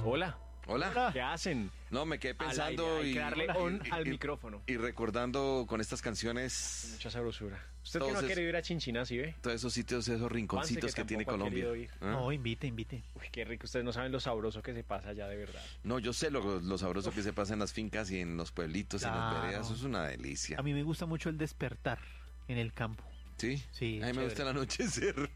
Hola. Hola. ¿Qué hacen? No, me quedé pensando Hay que darle on al micrófono. Y recordando con estas canciones Mucha sabrosura. Usted que Todos no ha es- querido ir a Chinchina, ¿sí ve? todos esos sitios, esos rinconcitos Juanse, que tiene tampoco ha Colombia. querido ir. ¿Ah? No, invite. Uy, qué rico. Ustedes no saben lo sabroso que se pasa allá, de verdad. No, yo sé lo sabroso que se pasa en las fincas y en los pueblitos, en las Claro. veredas. Eso es una delicia. A mí me gusta mucho el despertar en el campo. ¿Sí? Sí, A mí me chévere. gusta el anochecer.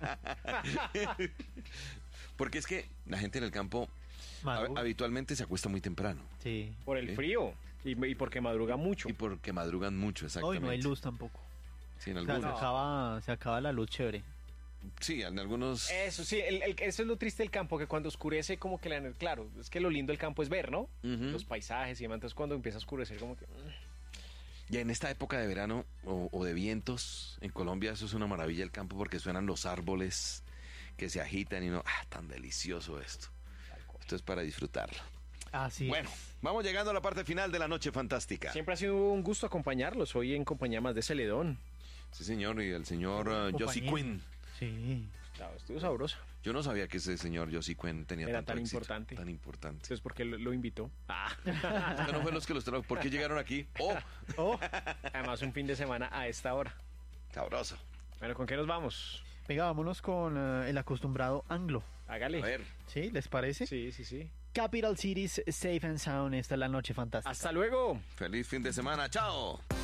Porque es que la gente en el campo Madruga. habitualmente se acuesta muy temprano. Sí. Por el Sí. frío y porque madruga mucho. Y porque madrugan mucho, Hoy exactamente. no hay luz tampoco. Sí, en O sea, algunos. se acaba la luz chévere. Sí, en algunos. Eso sí, eso es lo triste del campo, que cuando oscurece como que claro, es que lo lindo del campo es ver, ¿no? Ujú. Los paisajes y demás, entonces cuando empieza a oscurecer como que... Ya en esta época de verano o de vientos, en Colombia eso es una maravilla el campo porque suenan los árboles que se agitan y no, tan delicioso esto. Esto es para disfrutarlo. Así Bueno, vamos llegando a la parte final de la noche fantástica. Siempre ha sido un gusto acompañarlos, hoy en compañía más de Celedón. Sí, señor, y el señor Josie Compañía. Quinn. Sí. Claro, estuvo sabroso. Yo no sabía que ese señor Josie Quinn tenía Era tanto tan éxito, importante. tan importante. Entonces, ¿por qué lo invitó? Usted no fue los que los trajo. ¿Por qué llegaron aquí? ¡Oh! Oh, Además, un fin de semana a esta hora. Sabroso. Bueno, ¿con qué nos vamos? venga, vámonos con el acostumbrado anglo. Hágale. A ver. ¿Sí? ¿Les parece? Sí, sí, sí. Capital Cities, Safe and Sound. Esta es la noche fantástica. Hasta luego. Feliz fin de semana. ¡Chao!